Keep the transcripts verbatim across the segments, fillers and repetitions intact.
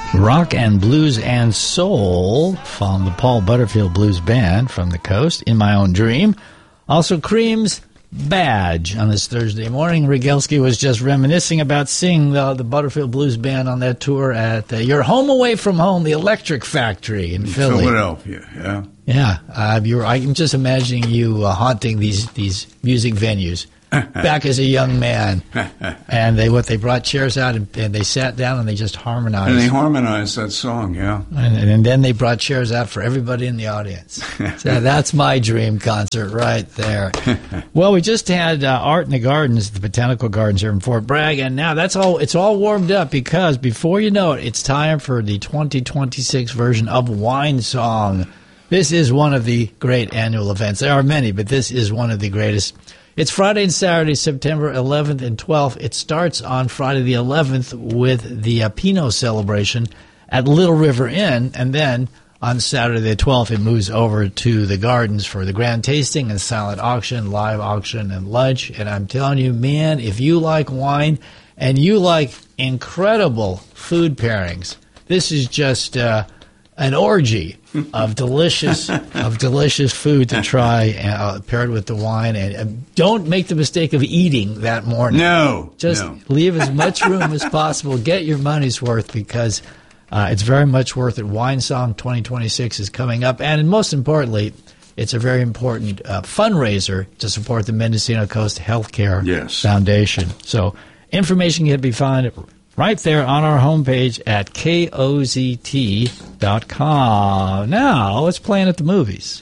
Rock and blues and soul from the Paul Butterfield Blues Band from the coast, In My Own Dream. Also, Cream's Badge on this Thursday morning. Rigelski was just reminiscing about seeing the, the Butterfield Blues Band on that tour at uh, your home away from home, the Electric Factory in, in Philly. Philadelphia, yeah. Yeah, uh, you're, I'm just imagining you uh, haunting these, these music venues back as a young man. And they what they brought chairs out and, and they sat down and they just harmonized. And they harmonized that song, yeah. And, and then they brought chairs out for everybody in the audience. So that's my dream concert right there. Well, we just had uh, Art in the Gardens, the Botanical Gardens here in Fort Bragg, and now that's all. It's all warmed up because before you know it, it's time for the twenty twenty-six version of Wine Song. This is one of the great annual events. There are many, but this is one of the greatest. It's Friday and Saturday, September eleventh and twelfth. It starts on Friday the eleventh with the uh, Pinot celebration at Little River Inn, and then on Saturday the twelfth, it moves over to the gardens for the grand tasting and silent auction, live auction, and lunch. And I'm telling you, man, if you like wine and you like incredible food pairings, this is just uh, an orgy of delicious of delicious food to try uh, paired with the wine. And uh, don't make the mistake of eating that morning. No. Just no. leave as much room as possible. Get your money's worth because uh, it's very much worth it. Wine Song twenty twenty-six is coming up. And most importantly, it's a very important uh, fundraiser to support the Mendocino Coast Healthcare yes. Foundation. So information can be found right there on our homepage at K O Z T dot com. Now, let's plan at the movies.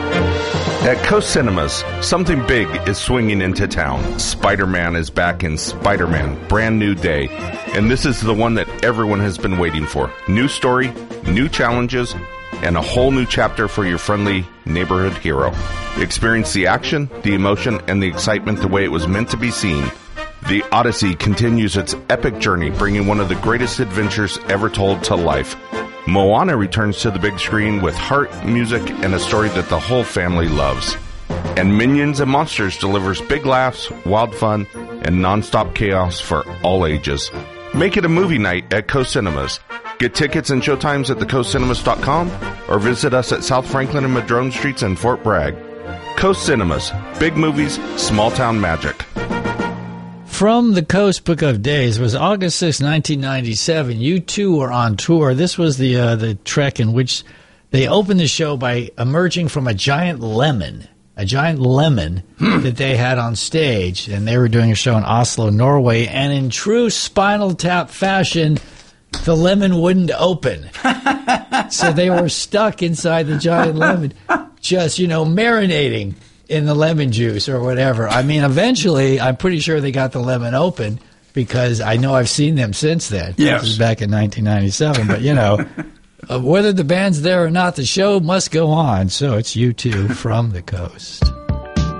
At Coast Cinemas, something big is swinging into town. Spider-Man is back in Spider-Man, Brand New Day. And this is the one that everyone has been waiting for. New story, new challenges, and a whole new chapter for your friendly neighborhood hero. Experience the action, the emotion, and the excitement the way it was meant to be seen. The Odyssey continues its epic journey, bringing one of the greatest adventures ever told to life. Moana returns to the big screen with heart, music, and a story that the whole family loves. And Minions and Monsters delivers big laughs, wild fun, and nonstop chaos for all ages. Make it a movie night at Coast Cinemas. Get tickets and showtimes at the coast cinemas dot com or visit us at South Franklin and Madrone Streets in Fort Bragg. Coast Cinemas. Big movies, small town magic. From the Coast Book of Days, it was August sixth, nineteen ninety-seven. You two were on tour. This was the uh, the trek in which they opened the show by emerging from a giant lemon, a giant lemon hmm. that they had on stage. And they were doing a show in Oslo, Norway. And in true Spinal Tap fashion, the lemon wouldn't open. So they were stuck inside the giant lemon, just, you know, marinating in the lemon juice or whatever. I mean, eventually, I'm pretty sure they got the lemon open because I know I've seen them since then. Yes. This was back in nineteen ninety-seven. But, you know, uh, whether the band's there or not, the show must go on. So it's you two from the coast.